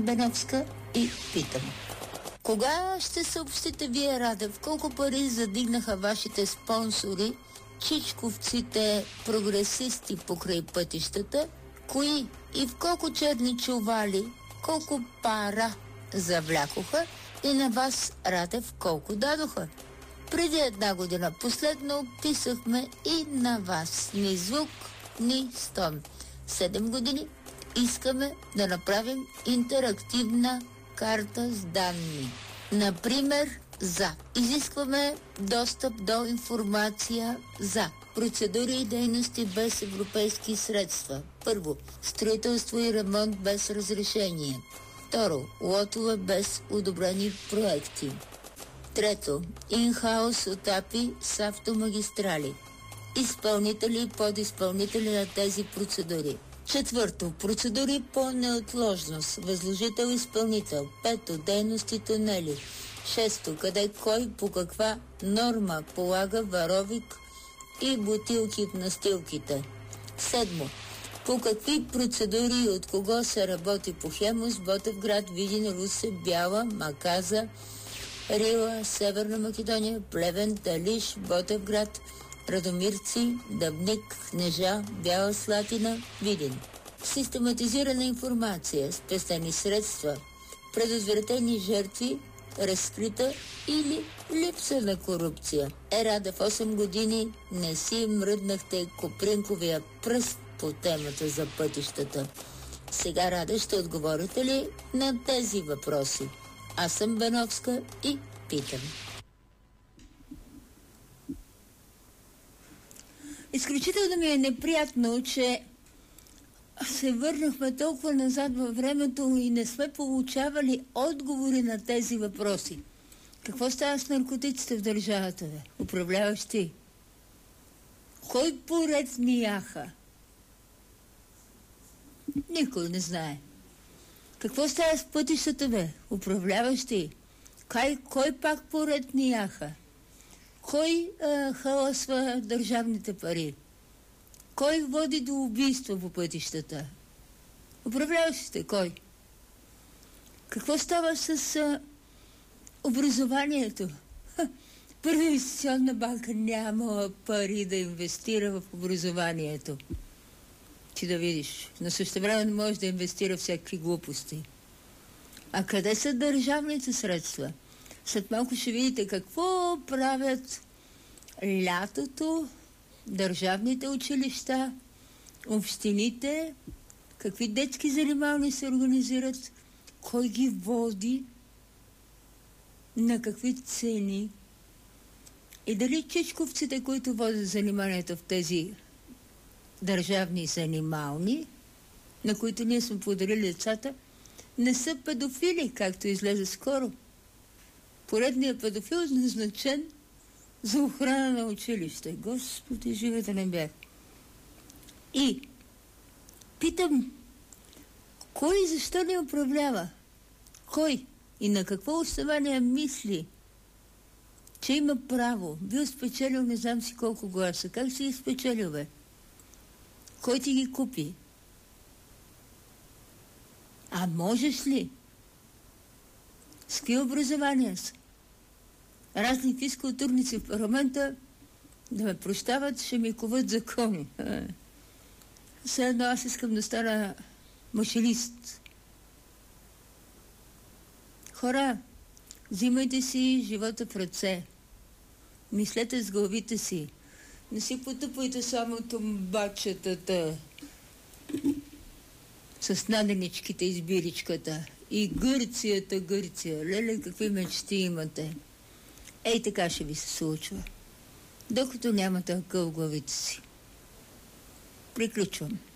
Беновска и питам. Кога ще съобщите вие, Радев, колко пари задигнаха вашите спонсори, чичковците прогресисти покрай пътищата, кои и в колко черни чували, колко пара завлякоха и на вас, Радев, колко дадоха? Преди 1 година последно писахме и на вас. Ни звук, ни стон. 7 години искаме да направим интерактивна карта с данни. Например, изискваме достъп до информация за процедури и дейности без европейски средства. Първо, строителство и ремонт без разрешение. Второ, лотове без одобрени проекти. Трето, инхаус от АПИ с автомагистрали. Изпълнители и подизпълнители на тези процедури. Четвърто, процедури по неотложност, възложител-изпълнител. Пето, дейности тунели. Шесто, къде кой по каква норма полага варовик и бутилки в настилките. Седмо, по какви процедури и от кого се работи по Хемус, Ботевград, Видин, Русе, Бяла, Маказа, Рила, Северна Македония, Плевен, Талиш, Ботевград, Радомирци, Дъбник, Кнежа, Бяла Слатина, Видин. Систематизирана информация, спестени средства, предотвратени жертви, разкрита или липса на корупция. Радев, 8 години не си мръднахте копринковия пръст по темата за пътищата. Сега, Раде, ще отговорите ли на тези въпроси? Аз съм Беновска и питам. Изключително ми е неприятно, че се върнахме толкова назад във времето и не сме получавали отговори на тези въпроси. Какво става с наркотиците в държавата, бе? Управляваш ти? Кой поред ни яха? Никой не знае. Какво става с пътищата, бе? Управляваш ти? Кой пак поред ни яха? Кой халасва държавните пари? Кой води до убийство по пътищата? Управляващите, кой? Какво става с образованието? Първа инвестиционна банка няма пари да инвестира в образованието. Ти да видиш. Но същевременно може да инвестира всякакви глупости. А къде са държавните средства? След малко ще видите какво правят лятото държавните училища, общините, какви детски занимални се организират, кой ги води, на какви цени и дали чичковците, които водят заниманието в тези държавни занимални, на които ние сме подарили децата, не са педофили, както излезе скоро. Поредният педофил е назначен за охрана на училище. Господи, живе да не бях. И питам, кой и защо ни управлява? Кой и на какво основание мисли, че има право? Бил спечелил не знам си колко гласа. Как си ги спечелил, бе? Кой ти ги купи? А можеш ли? С какви образования са? Разни физкултурници в парламента да ме прощават, ще ми коват закони. Все едно аз искам да стана машинист. Хора, взимайте си живота в ръце. Мислете с главите си. Не си потъпвайте само тумбачетата с наденичките и сбиричката. И Гърция. Леле, какви мечти имате. Ей, така ще ви се случва. Докато нямате акъл в главите си. Приключвам.